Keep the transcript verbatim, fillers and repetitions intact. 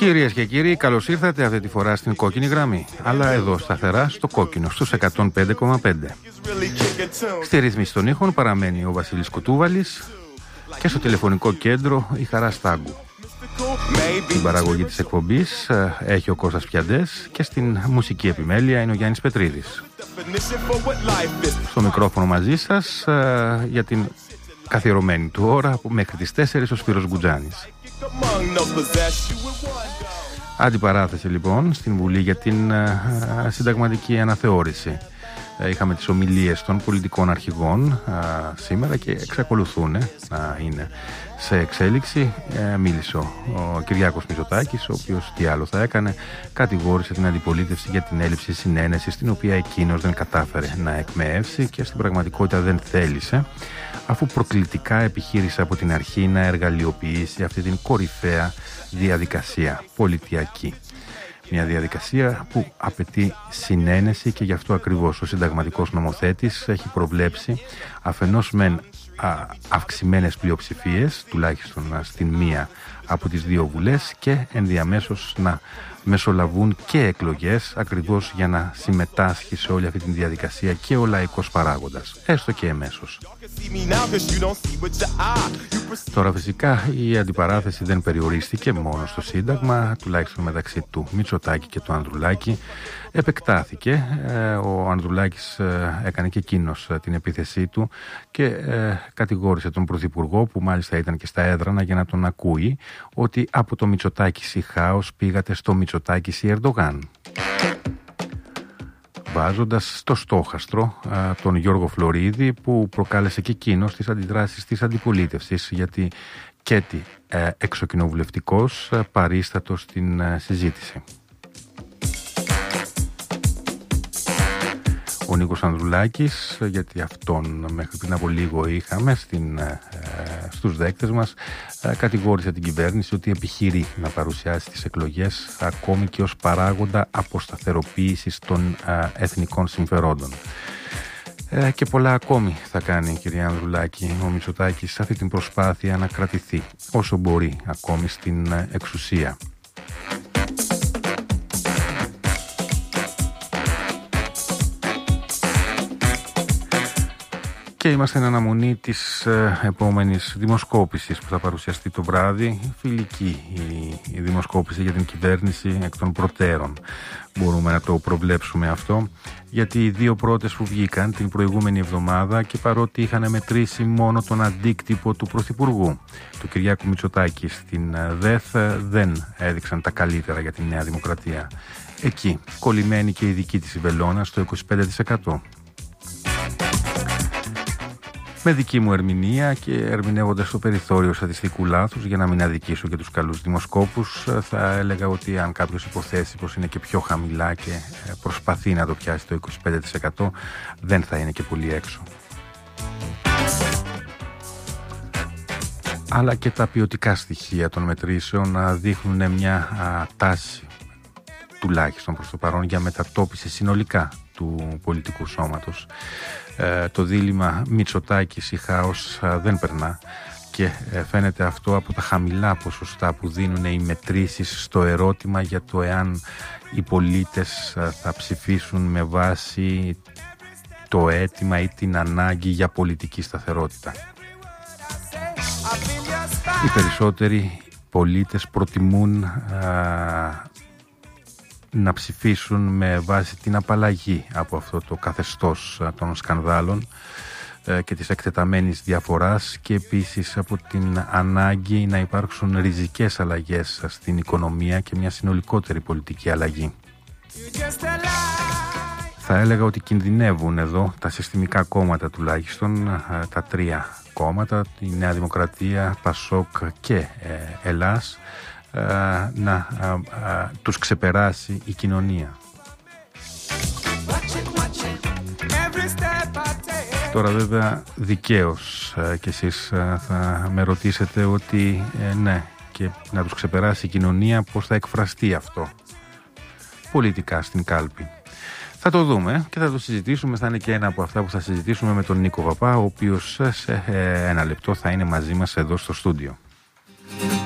Κυρίες και κύριοι, καλώς ήρθατε αυτή τη φορά στην κόκκινη γραμμή. Αλλά εδώ σταθερά στο κόκκινο, στους εκατόν πέντε κόμμα πέντε. Στη ρύθμιση των ήχων παραμένει ο Βασίλης Κουτούβαλης και στο τηλεφωνικό κέντρο η Χαρά Στάγκου. Την παραγωγή της εκπομπής έχει ο Κώστας Πιαντές και στην μουσική επιμέλεια είναι ο Γιάννης Πετρίδης. Στο μικρόφωνο μαζί σας για την καθιερωμένη του ώρα μέχρι τις τέσσερις ο Σπύρος Γκουτζάνης. Αντιπαράθεση λοιπόν στην Βουλή για την uh, συνταγματική αναθεώρηση. Uh, είχαμε τις ομιλίες των πολιτικών αρχηγών uh, σήμερα και εξακολουθούν uh, να είναι σε εξέλιξη. Uh, μίλησε ο, ο Κυριάκος Μητσοτάκης, ο οποίος τι άλλο θα έκανε, κατηγόρησε την αντιπολίτευση για την έλλειψη συνένεσης, την οποία εκείνος δεν κατάφερε να εκμεεύσει και στην πραγματικότητα δεν θέλησε, αφού προκλητικά επιχείρησε από την αρχή να εργαλειοποιήσει αυτή την κορυφαία διαδικασία πολιτιακή. Μια διαδικασία που απαιτεί συνένεση και γι' αυτό ακριβώς ο συνταγματικός νομοθέτης έχει προβλέψει αφενός μεν αυξημένες πλειοψηφίες, τουλάχιστον στην μία από τις δύο βουλές, και ενδιαμέσως να μεσολαβούν και εκλογές, ακριβώς για να συμμετάσχει σε όλη αυτή τη διαδικασία και ο λαϊκός παράγοντας, έστω και εμέσως. Τώρα φυσικά η αντιπαράθεση δεν περιορίστηκε μόνο στο Σύνταγμα, τουλάχιστον μεταξύ του Μητσοτάκη και του Ανδρουλάκη. Επεκτάθηκε, ο Ανδρουλάκης έκανε και εκείνος την επίθεσή του και κατηγόρησε τον Πρωθυπουργό, που μάλιστα ήταν και στα έδρανα για να τον ακούει, ότι από το Μητσοτάκης η χάος πήγατε στο Μητσοτάκης η Ερντογάν, βάζοντας στο στόχαστρο α, τον Γιώργο Φλωρίδη, που προκάλεσε και εκείνος τις αντιδράσεις της αντιπολίτευσης, γιατί και τι ε, εξοκοινοβουλευτικός ε, παρίστατο στην ε, συζήτηση. Ο Νίκος Ανδρουλάκης, γιατί αυτόν μέχρι πριν από λίγο είχαμε στην, ε, στους δέκτες μας, ε, κατηγόρησε την κυβέρνηση ότι επιχειρεί να παρουσιάσει τις εκλογές ακόμη και ως παράγοντα αποσταθεροποίησης των ε, εθνικών συμφερόντων. Ε, και πολλά ακόμη θα κάνει, κυρία Ανδρουλάκη, ο Μητσοτάκης σε αυτή την προσπάθεια να κρατηθεί όσο μπορεί ακόμη στην ε, εξουσία. Και είμαστε εν αναμονή της ε, επόμενης δημοσκόπησης που θα παρουσιαστεί το βράδυ. Φιλική η, η δημοσκόπηση για την κυβέρνηση εκ των προτέρων. Μπορούμε να το προβλέψουμε αυτό, γιατί οι δύο πρώτες που βγήκαν την προηγούμενη εβδομάδα, και παρότι είχαν μετρήσει μόνο τον αντίκτυπο του Πρωθυπουργού, του Κυριάκου Μητσοτάκη, στην ΔΕΘ, δεν έδειξαν τα καλύτερα για τη Νέα Δημοκρατία. Εκεί κολλημένη και η δική της η βελόνα στο είκοσι πέντε τοις εκατό. Με δική μου ερμηνεία και ερμηνεύοντας το περιθώριο στατιστικού λάθους, για να μην αδικήσω και τους καλούς δημοσκόπους, θα έλεγα ότι αν κάποιος υποθέσει πως είναι και πιο χαμηλά και προσπαθεί να το πιάσει το είκοσι πέντε τοις εκατό, δεν θα είναι και πολύ έξω. Αλλά και τα ποιοτικά στοιχεία των μετρήσεων δείχνουν μια α, τάση, τουλάχιστον προς το παρόν, για μετατόπιση συνολικά του πολιτικού σώματος. Ε, το δίλημμα Μητσοτάκης ή χάος ε, δεν περνά, και ε, φαίνεται αυτό από τα χαμηλά ποσοστά που δίνουν οι μετρήσεις στο ερώτημα για το εάν οι πολίτες ε, θα ψηφίσουν με βάση το αίτημα ή την ανάγκη για πολιτική σταθερότητα. Οι περισσότεροι πολίτες προτιμούν ε, να ψηφίσουν με βάση την απαλλαγή από αυτό το καθεστώς των σκανδάλων και της εκτεταμένης διαφοράς, και επίσης από την ανάγκη να υπάρξουν ριζικές αλλαγές στην οικονομία και μια συνολικότερη πολιτική αλλαγή. Θα έλεγα ότι κινδυνεύουν εδώ τα συστημικά κόμματα, τουλάχιστον τα τρία κόμματα, η Νέα Δημοκρατία, Πασόκ και ε, Ελλάς, να α, α, τους ξεπεράσει η κοινωνία. Τώρα βέβαια δικαίως κι εσείς θα με ρωτήσετε ότι ε, ναι, και να τους ξεπεράσει η κοινωνία, πώς θα εκφραστεί αυτό πολιτικά στην κάλπη. Θα το δούμε και θα το συζητήσουμε. Θα είναι και ένα από αυτά που θα συζητήσουμε με τον Νίκο Παπά, ο οποίος σε ένα λεπτό θα είναι μαζί μας εδώ στο στούντιο.